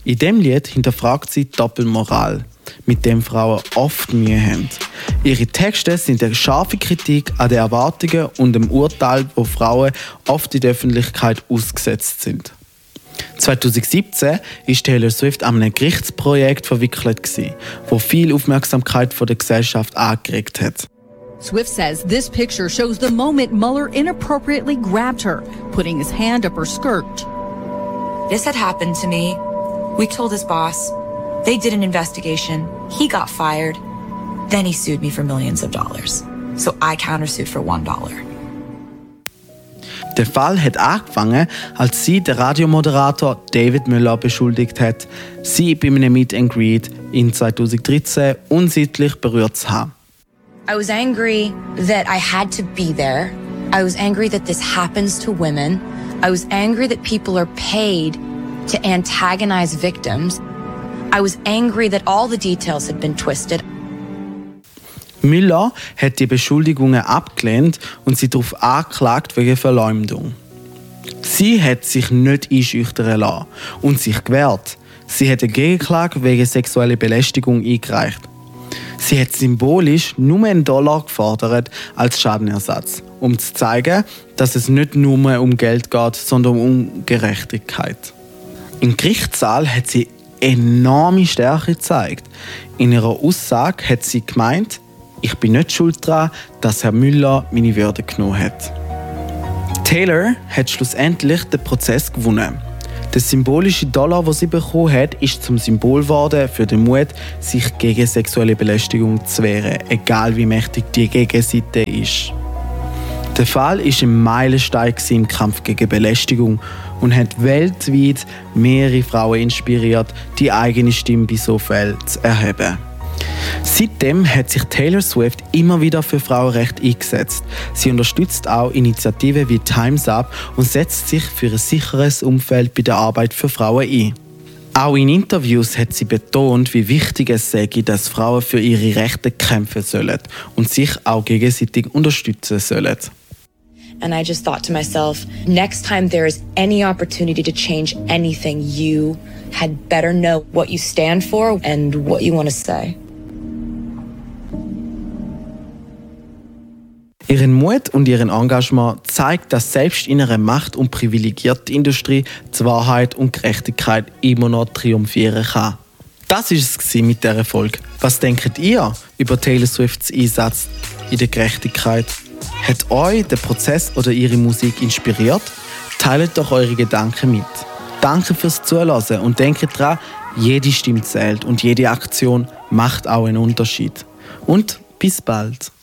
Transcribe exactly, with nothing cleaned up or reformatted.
In diesem Lied hinterfragt sie die Doppelmoral, mit dem Frauen oft Mühe haben. Ihre Texte sind eine scharfe Kritik an den Erwartungen und dem Urteil, wo Frauen oft in der Öffentlichkeit ausgesetzt sind. zwanzig siebzehn war Taylor Swift an einem Gerichtsprojekt verwickelt, das viel Aufmerksamkeit von der Gesellschaft angeregt hat. Swift says this picture shows the moment Mueller inappropriately grabbed her, putting his hand up her skirt. This had happened to me. We told his boss. They did an investigation. He got fired. Then he sued me for millions of dollars. So I countersued for one dollar. Der Fall hat angefangen, als sie den Radiomoderator David Müller beschuldigt hat, sie bei einem Meet and Greet in zwanzig dreizehn unsittlich berührt zu haben. I was angry that I had to be there. I was angry that this happens to women. I was angry that people are paid to antagonize victims. I was angry that all the details had been twisted. Müller hat die Beschuldigungen abgelehnt und sie darauf angeklagt wegen Verleumdung. Sie hat sich nicht einschüchtern lassen und sich gewehrt. Sie hat eine Gegenklage wegen sexueller Belästigung eingereicht. Sie hat symbolisch nur einen Dollar gefordert als Schadenersatz, um zu zeigen, dass es nicht nur um Geld geht, sondern um Gerechtigkeit. Im Gerichtssaal hat sie enorme Stärke gezeigt. In ihrer Aussage hat sie gemeint, ich bin nicht schuld daran, dass Herr Müller meine Würde genommen hat. Taylor hat schlussendlich den Prozess gewonnen. Der symbolische Dollar, den sie bekommen hat, ist zum Symbol geworden für den Mut, sich gegen sexuelle Belästigung zu wehren, egal wie mächtig die Gegenseite ist. Der Fall war ein Meilenstein im Kampf gegen Belästigung und hat weltweit mehrere Frauen inspiriert, die eigene Stimme bei so Fällen zu erheben. Seitdem hat sich Taylor Swift immer wieder für Frauenrechte eingesetzt. Sie unterstützt auch Initiativen wie Time's Up und setzt sich für ein sicheres Umfeld bei der Arbeit für Frauen ein. Auch in Interviews hat sie betont, wie wichtig es sei, dass Frauen für ihre Rechte kämpfen sollen und sich auch gegenseitig unterstützen sollen. And I just thought to myself, next time there is any opportunity to change anything, you had better know what you stand for and what you want to say. Ihren Mut und ihren Engagement zeigt, dass selbst in einer macht- und privilegierten Industrie die Wahrheit und Gerechtigkeit immer noch triumphieren kann. Das war es mit dieser Folge. Was denkt ihr über Taylor Swifts Einsatz in der Gerechtigkeit? Hat euch der Prozess oder ihre Musik inspiriert? Teilt doch eure Gedanken mit. Danke fürs Zuhören und denkt daran, jede Stimme zählt und jede Aktion macht auch einen Unterschied. Und bis bald.